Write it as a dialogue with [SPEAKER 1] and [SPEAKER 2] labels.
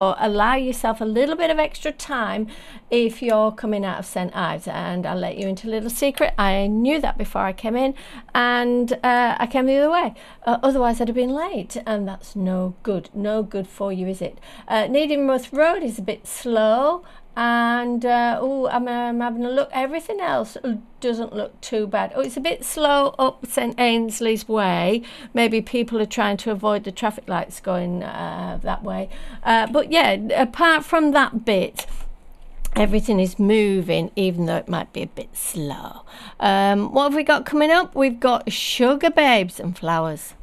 [SPEAKER 1] or allow yourself a little bit of extra time if you're coming out of St Ives. And I'll let you into a little secret. I knew that before I came in, and I came the other way. Otherwise I'd have been late, and that's no good for you, is it? Needham Road is a bit slow, and I'm having a look. Everything else doesn't look too bad. It's a bit slow up St Ainsley's way. Maybe people are trying to avoid the traffic lights going that way, but yeah, apart from that bit, everything is moving, even though it might be a bit slow. What have we got coming up? We've got Sugar Babes and Flowers.